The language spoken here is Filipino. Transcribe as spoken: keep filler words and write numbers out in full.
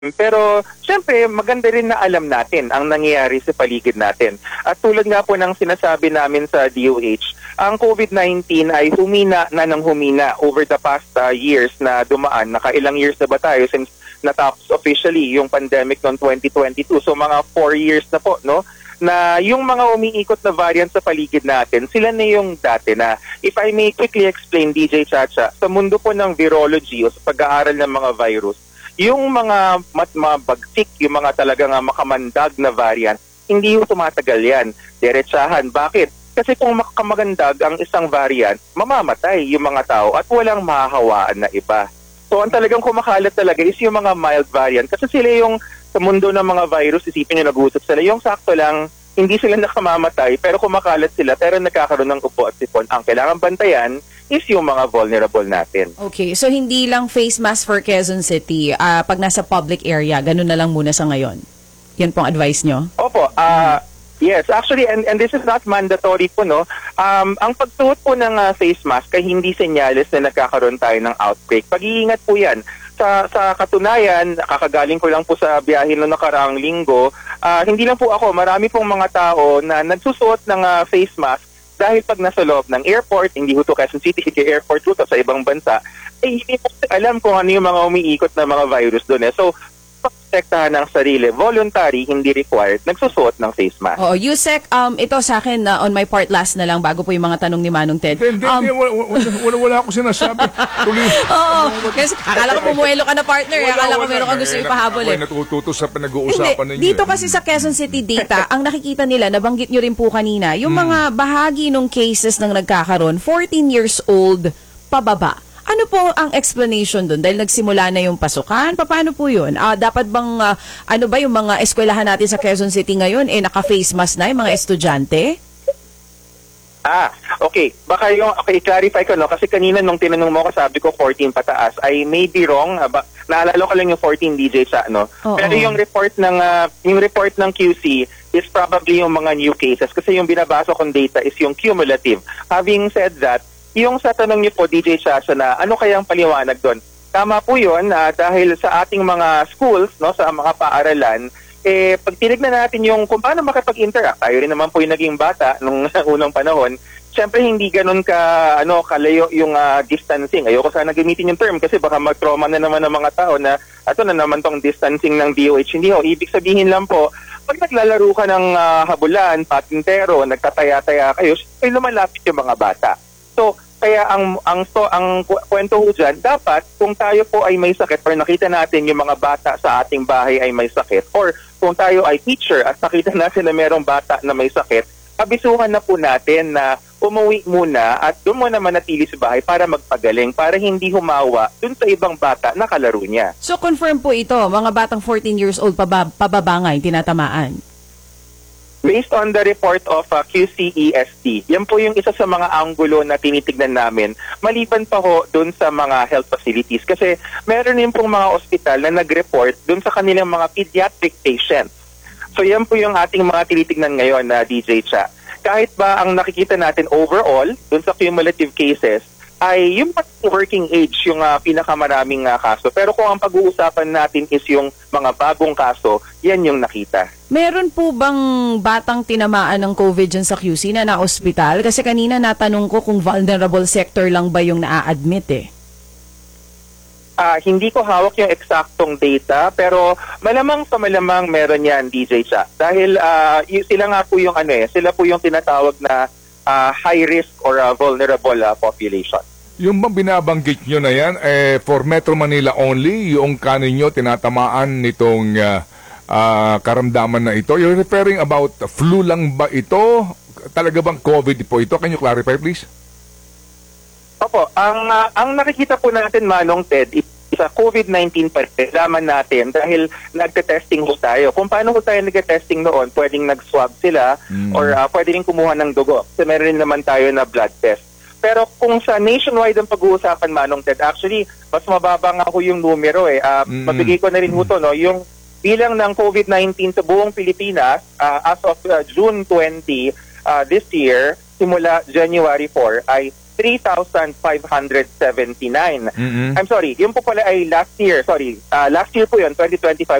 Pero syempre maganda rin na alam natin ang nangyayari sa paligid natin. At tulad nga po ng sinasabi namin sa D O H, ang COVID nineteen ay humina na ng humina over the past uh, years na dumaan. Nakailang years na ba tayo since natapos officially yung pandemic noong twenty twenty-two. So mga four years na po, no? Na yung mga umiikot na variant sa paligid natin, sila na yung dati na. If I may quickly explain, D J Chacha, sa mundo po ng virology o sa pag-aaral ng mga virus, yung mga mat mabagsik, yung mga talagang makamandag na variant, hindi yung tumatagal yan. Diretsahan. Bakit? Kasi kung makamagandag ang isang variant, mamamatay yung mga tao at walang mahahawaan na iba. So ang talagang kumakalat talaga is yung mga mild variant. Kasi sila yung sa mundo ng mga virus, isipin nyo nag-uusap sila, yung sakto lang, hindi sila nakamamatay, pero kumakalat sila, pero nagkakaroon ng upo at sipon. Ang kailangan bantayan is yung mga vulnerable natin. Okay, so hindi lang face mask for Quezon City. Uh, pag nasa public area, ganun na lang muna sa ngayon. Yan pong advice nyo? Opo, uh, yes, actually, and, and this is not mandatory po, no? Um, ang pagsuot po ng uh, face mask ay hindi senyales na nagkakaroon tayo ng outbreak. Pag-iingat po yan. Sa, sa katunayan, kakagaling ko lang po sa biyahe noong nakaraang linggo, uh, hindi lang po ako, marami pong mga tao na nagsusuot ng uh, face mask dahil pag nasa loob ng airport, hindi ho to Quezon City, hindi airport ho to sa ibang bansa, eh hindi po alam kung ano yung mga umiikot na mga virus doon. Eh. So, protektahan ng sarili, voluntary, hindi required, nagsusuot ng face mask. Oo, Yusek, um, ito sa akin, na uh, on my part last na lang, bago po yung mga tanong ni Manong Ted. Hindi, um, hindi, wala, wala, wala ako sinasabi. Tuloy. Oo, kasi akala ko pumuelo ka na partner, wala, akala ko meron kang gusto eh, ipahabol eh. Ako natututo sa pinag-uusapan ninyo. Dito kasi sa Quezon City data, ang nakikita nila, nabanggit nyo rin po kanina, yung hmm. mga bahagi ng cases ng nagkakaroon, fourteen years old pababa. Ano po ang explanation doon? Dahil nagsimula na yung pasukan? Paano po yun? Uh, dapat bang, uh, ano ba yung mga eskwelahan natin sa Quezon City ngayon, eh naka-face mask na yung mga estudyante? Ah, okay. Baka yung, okay, clarify ko, no? Kasi kanina nung tinanong mo ko, sabi ko fourteen pataas. I may be wrong. Ba, naalala ko lang yung fourteen D J sa, ano? Oo. Pero yung report ng, uh, yung report ng Q C is probably yung mga new cases. Kasi yung binabasa kong data is yung cumulative. Having said that, yung sa tanong niyo po, D J Chacha, na ano kayang paliwanag doon? Tama po yun, uh, dahil sa ating mga schools, no, sa mga paaralan, eh, pag tinignan natin yung kung paano makapag-interact, tayo rin naman po yung naging bata nung unang panahon, syempre hindi ganun ka, ano, kalayo yung uh, distancing. Ayoko sana gamitin yung term kasi baka mag-trauma na naman ng mga tao na ato na naman tong distancing ng D O H. Hindi ho, ibig sabihin lang po, pag naglalaro ka ng uh, habulan, patintero, nagtataya-taya kayo, ay lumalapit yung mga bata. So, kaya ang ang so, ang kwento ho dyan, dapat kung tayo po ay may sakit or nakita natin yung mga bata sa ating bahay ay may sakit or kung tayo ay teacher at nakita natin na merong bata na may sakit, abisuhan na po natin na umuwi muna at doon muna manatili sa bahay para magpagaling, para hindi humawa dun sa ibang bata na kalaro niya. So, confirm po ito, mga batang fourteen years old pababa, pababa nga yung tinatamaan? Based on the report of uh, Q C E S T, yan po yung isa sa mga anggulo na tinitignan namin, maliban pa ho dun sa mga health facilities. Kasi meron din pong mga ospital na nag-report dun sa kanilang mga pediatric patients. So yan po yung ating mga tinitignan ngayon na uh, D J Cha. Kahit ba ang nakikita natin overall, dun sa cumulative cases, ay yung working age yung uh, pinakamaraming uh, kaso. Pero kung ang pag-uusapan natin is yung mga bagong kaso, yan yung nakita. Meron po bang batang tinamaan ng COVID dyan sa Q C na na-hospital? Kasi kanina natanong ko kung vulnerable sector lang ba yung na-admit eh. Uh, hindi ko hawak yung eksaktong data, pero malamang sa malamang meron yan, D J Cha. Dahil uh, y- sila nga po yung ano eh, sila po yung tinatawag na uh, high risk or uh, vulnerable uh, population. Yung bang binabanggit nyo na yan, eh, for Metro Manila only, yung kanin nyo tinatamaan nitong uh, uh, karamdaman na ito, you're referring about flu lang ba ito? Talaga bang COVID po ito? Can you clarify please? Opo, ang, uh, ang nakikita po natin, Manong Ted, is sa COVID nineteen pa rin, laman natin dahil nagte-testing ho tayo. Kung paano ho tayo nagte-testing noon, pwedeng nag-swab sila mm. or uh, pwede rin kumuha ng dugo. Kasi meron rin naman tayo na blood test. Pero kung sa nationwide ang pag-uusapan, Manong Ted, actually, mas mababa nga ho yung numero eh. Uh, mm. Mabigay ko na rin ho to, no? Yung bilang ng COVID nineteen sa buong Pilipinas, uh, as of uh, June twentieth uh, this year, simula January fourth, ay three thousand five hundred seventy-nine. Mm-mm. I'm sorry, yun po pala ay last year. Sorry, ah, last year po yun, twenty twenty-five,